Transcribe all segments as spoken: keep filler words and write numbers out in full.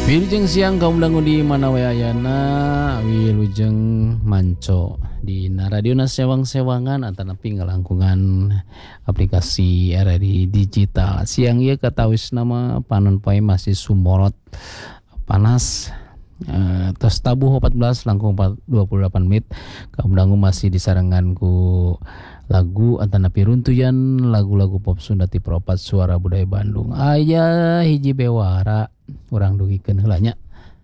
Wilujeng siang kaum dangu di mana wae ayana wilujeng manco di Radionas sewang-sewangan atanapi ngalangkungan aplikasi R R I digital. Siang ieu katawis nama panon poe masih sumorot panas. Uh, tos tabuh empat belas langkung dua puluh delapan menit kaum dangu masih disarengan ku lagu atanapi runtuyan lagu-lagu pop Sunda ti Propat Suara Budaya Bandung. Aya hiji bewara urang dugikeun heula nya.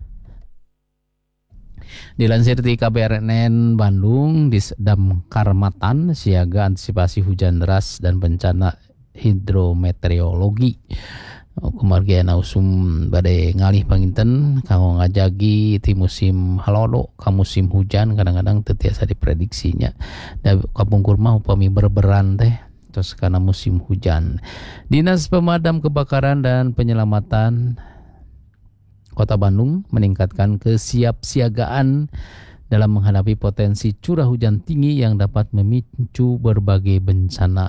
Dilansir di K B R N N Bandung, di Damkar Matan siaga antisipasi hujan deras dan bencana hidrometeorologi. Kumargian ausum badai ngalih panginten kanggo ngajagi ti musim halodo ka musim hujan kadang-kadang teu tiasa diprediksinya. Da kapungkur mah upami berberan teh terus karena musim hujan. Dinas Pemadam Kebakaran dan Penyelamatan Kota Bandung meningkatkan kesiapsiagaan dalam menghadapi potensi curah hujan tinggi yang dapat memicu berbagai bencana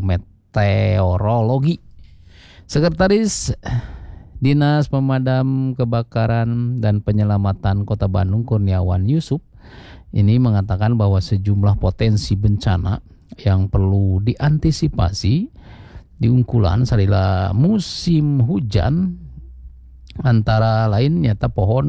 hidrometeorologi. Sekretaris Dinas Pemadam Kebakaran dan Penyelamatan Kota Bandung Kurniawan Yusuf ini mengatakan bahwa sejumlah potensi bencana yang perlu diantisipasi di ungkulan sarila musim hujan antara lain nyata pohon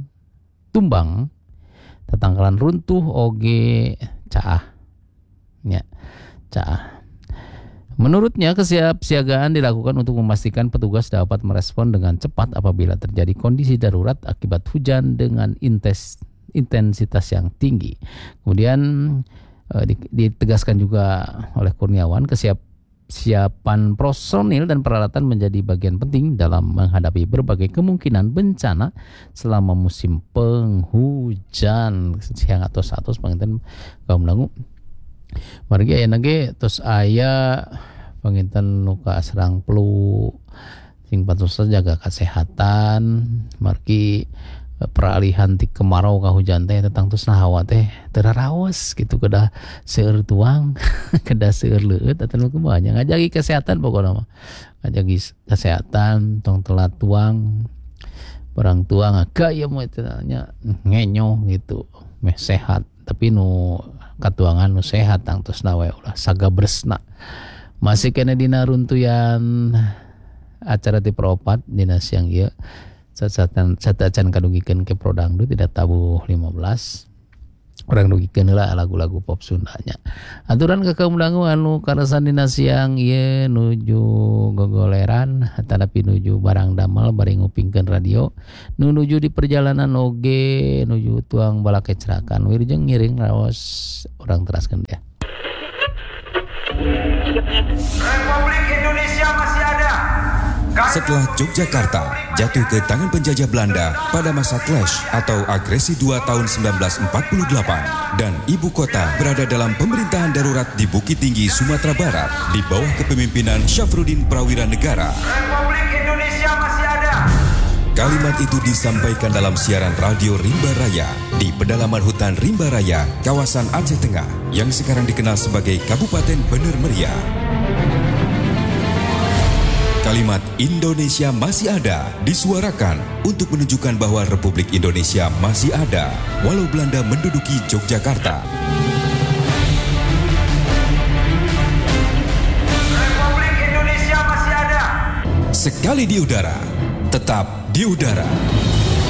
tumbang, tatangkalan runtuh oge caah. Ya, caah. Menurutnya kesiapsiagaan dilakukan untuk memastikan petugas dapat merespon dengan cepat apabila terjadi kondisi darurat akibat hujan dengan intes, intensitas yang tinggi. Kemudian eh, ditegaskan juga oleh Kurniawan kesiapan personil dan peralatan menjadi bagian penting dalam menghadapi berbagai kemungkinan bencana selama musim penghujan. Siang atau satu penginten kaum dangu. Margi aya nage terus aya panginten nu kaserang flu sing patos jaga kesehatan margi peralihan ti kemarau ka hujan teh tentang tos nahawa teh teu raraos gitu kedah seueur tuang kedah seueur leueut atuh kumaha ngajagi kesehatan pokona mah ngajagi kesehatan tong telat tuang barang tuang gaya mah teh nya ngenyo gitu meh sehat tapi nu katuangan nu sehat tang tos nawe ulah sagabresna masih kena dina runtuyan acara ti Propat dina siang ieu satan satacan kadugikeun ke Prodangdu tidak tabuh lima belas urang dugikeun heula lagu-lagu pop Sundanya. Aturan ka kaum dangu anu karasan dina siang ieu nuju gogoleran tanapi nuju barang damel bari ngupingkeun radio nu nuju di perjalanan oge nuju tuang bala kecerakan wilujeng ngiring raos urang teraskeun ya. Republik Indonesia masih ada. Setelah Yogyakarta jatuh ke tangan penjajah Belanda pada masa Clash atau Agresi dua tahun sembilan belas empat puluh delapan dan ibu kota berada dalam pemerintahan darurat di Bukit Tinggi, Sumatera Barat di bawah kepemimpinan Syafruddin Prawira Negara. Republik Indonesia masih ada. Kalimat itu disampaikan dalam siaran radio Rimba Raya di pedalaman hutan Rimba Raya, kawasan Aceh Tengah yang sekarang dikenal sebagai Kabupaten Bener Meriah. Kalimat Indonesia masih ada disuarakan untuk menunjukkan bahwa Republik Indonesia masih ada walau Belanda menduduki Yogyakarta. Republik Indonesia masih ada. Sekali di udara, tetap di udara.